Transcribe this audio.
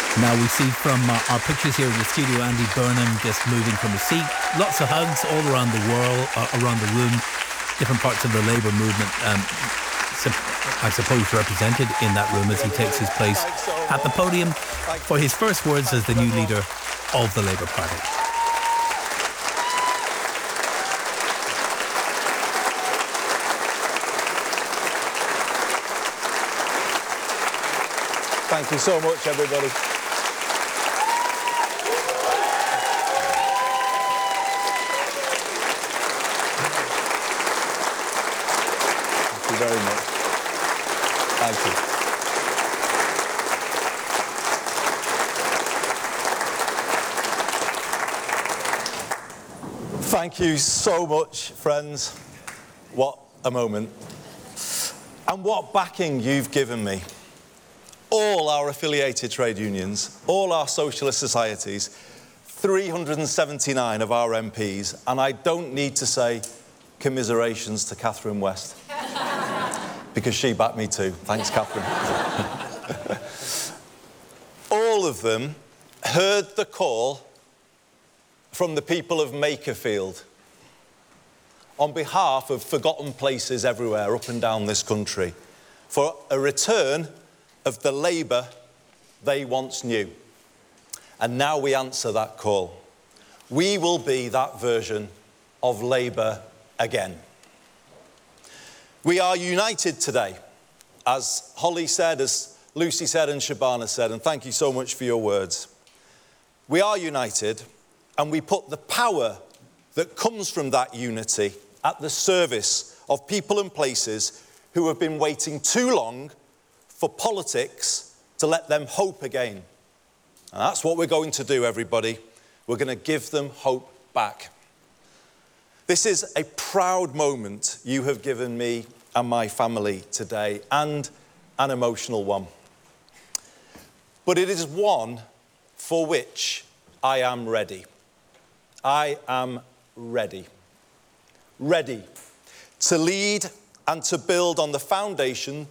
Now we see from our pictures here in the studio, Andy Burnham just moving from his seat. Lots of hugs all around the world, around the room. Different parts of the Labour movement, I suppose, represented in that room as he takes his place at the podium for his first words as the new leader of the Labour Party. Thank you so much, everybody. Thank you very much. Thank you. Thank you so much, friends. What a moment. And what backing you've given me. All our affiliated trade unions, all our socialist societies, 379 of our MPs, and I don't need to say commiserations to Catherine West, because she backed me too. Thanks, Catherine. All of them heard the call from the people of Makerfield on behalf of forgotten places everywhere up and down this country for a return of the Labour they once knew. And now we answer that call. We will be that version of Labour again. We are united today, as Holly said, as Lucy said and Shabana said, and thank you so much for your words. We are united, and we put the power that comes from that unity at the service of people and places who have been waiting too long for politics to let them hope again. And that's what we're going to do, everybody. We're going to give them hope back. This is a proud moment you have given me and my family today, and an emotional one. But it is one for which I am ready. I am ready. Ready to lead and to build on the foundation